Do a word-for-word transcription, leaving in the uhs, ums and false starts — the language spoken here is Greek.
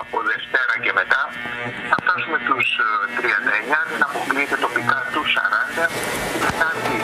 από Δευτέρα και μετά θα φτάσουμε τους τριάντα εννιά, δεν αποκλείεται τοπικά τους σαράντα. Τετάρτη